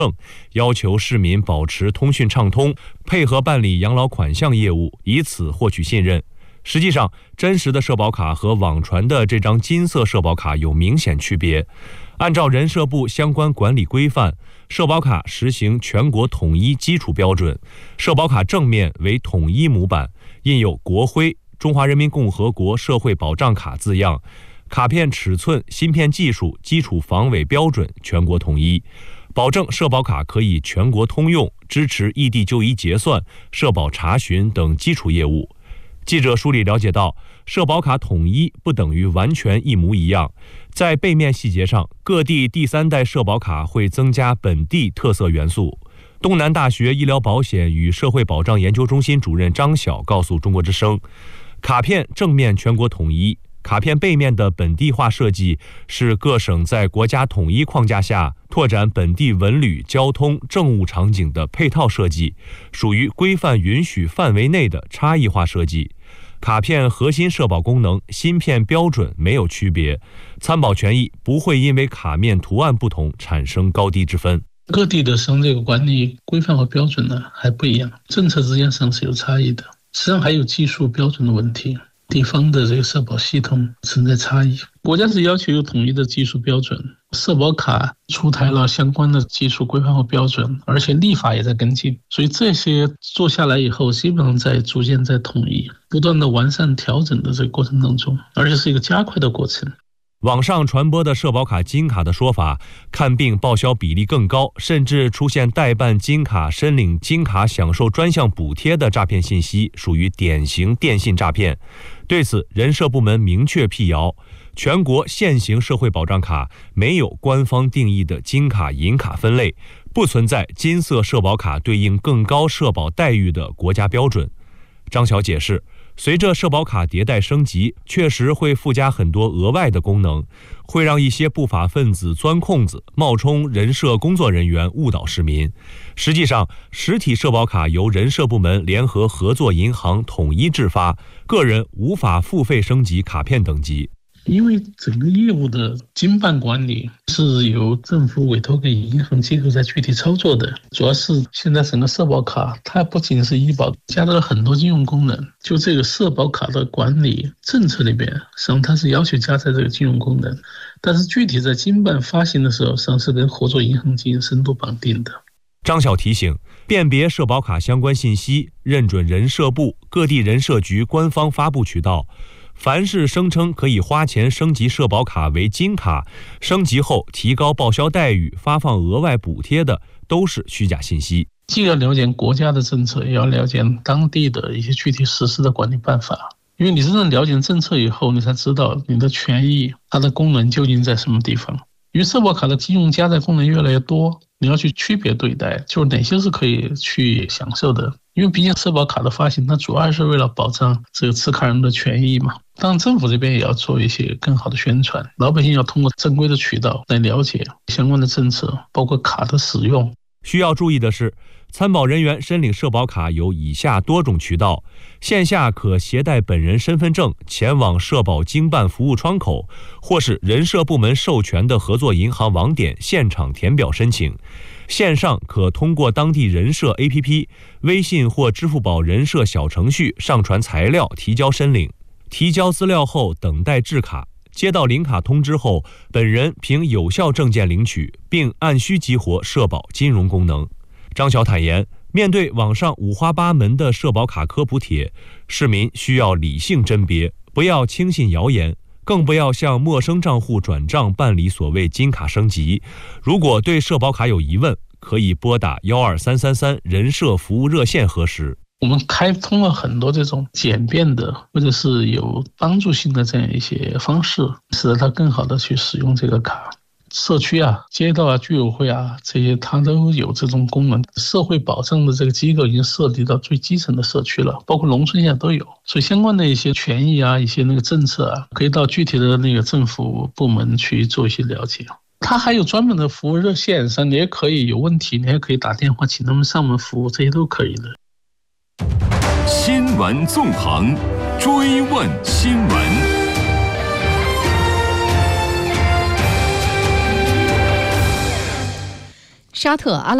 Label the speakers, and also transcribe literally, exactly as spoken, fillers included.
Speaker 1: 要求市民保持通讯畅通，配合办理养老款项业务，以此获取信任。实际上，真实的社保卡和网传的这张金色社保卡有明显区别。按照人社部相关管理规范，社保卡实行全国统一基础标准，社保卡正面为统一模板，印有国徽、中华人民共和国社会保障卡字样，卡片尺寸、芯片技术、基础防伪标准全国统一，保证社保卡可以全国通用，支持异地就医结算、社保查询等基础业务。记者梳理了解到，社保卡统一不等于完全一模一样，在背面细节上，各地第三代社保卡会增加本地特色元素。东南大学医疗保险与社会保障研究中心主任张晓告诉中国之声，卡片正面全国统一，卡片背面的本地化设计是各省在国家统一框架下拓展本地文旅、交通、政务场景的配套设计，属于规范允许范围内的差异化设计。卡片核心社保功能、芯片标准没有区别，参保权益不会因为卡面图案不同产生高低之分。
Speaker 2: 各地的省这个管理规范和标准呢还不一样，政策之间上是有差异的，实际上还有技术标准的问题。地方的这个社保系统存在差异，国家是要求有统一的技术标准，社保卡出台了相关的技术规范和标准，而且立法也在跟进，所以这些做下来以后，基本上在逐渐在统一，不断的完善调整的这个过程当中，而且是一个加快的过程。
Speaker 1: 网上传播的社保卡金卡的说法，看病报销比例更高，甚至出现代办金卡、申领金卡享受专项补贴的诈骗信息，属于典型电信诈骗。对此，人社部门明确辟谣，全国现行社会保障卡没有官方定义的金卡、银卡分类，不存在金色社保卡对应更高社保待遇的国家标准。张晓解释，随着社保卡迭代升级，确实会附加很多额外的功能，会让一些不法分子钻空子，冒充人社工作人员误导市民。实际上，实体社保卡由人社部门联合合作银行统一制发，个人无法付费升级卡片等级。
Speaker 2: 因为整个业务的经办管理是由政府委托给银行机构在具体操作的，主要是现在整个社保卡它不仅是医保，加了很多金融功能，就这个社保卡的管理政策里边，实际上它是要求加载这个金融功能，但是具体在经办发行的时候，实际上是跟合作银行进行深度绑定的。
Speaker 1: 张晓提醒，辨别社保卡相关信息，认准人社部、各地人社局官方发布渠道。凡是声称可以花钱升级社保卡为金卡，升级后提高报销待遇、发放额外补贴的，都是虚假信息。
Speaker 2: 既要了解国家的政策，也要了解当地的一些具体实施的管理办法。因为你真正了解政策以后，你才知道你的权益它的功能究竟在什么地方。因为社保卡的金融加载功能越来越多，你要去区别对待，就是哪些是可以去享受的。因为毕竟社保卡的发行，它主要是为了保障这个持卡人的权益嘛。当然政府这边也要做一些更好的宣传，老百姓要通过正规的渠道来了解相关的政策，包括卡的使用。
Speaker 1: 需要注意的是，参保人员申领社保卡有以下多种渠道：线下可携带本人身份证前往社保经办服务窗口，或是人社部门授权的合作银行网点现场填表申请；线上可通过当地人社 A P P、微信或支付宝人社小程序上传材料提交申领。提交资料后等待制卡，接到领卡通知后，本人凭有效证件领取，并按需激活社保金融功能。张晓坦言，面对网上五花八门的社保卡科普帖，市民需要理性甄别，不要轻信谣言，更不要向陌生账户转账办理所谓金卡升级。如果对社保卡有疑问，可以拨打一二三三三人社服务热线核实。
Speaker 2: 我们开通了很多这种简便的或者是有帮助性的这样一些方式，使得它更好的去使用这个卡。社区啊、街道啊、居委会啊，这些它都有这种功能。社会保障的这个机构已经设立到最基层的社区了，包括农村现在都有。所以相关的一些权益啊、一些那个政策啊，可以到具体的那个政府部门去做一些了解。它还有专门的服务热线上，你也可以有问题，你还可以打电话请他们上门服务，这些都可以的。
Speaker 3: 新闻纵横，追问新闻。
Speaker 4: 沙特阿拉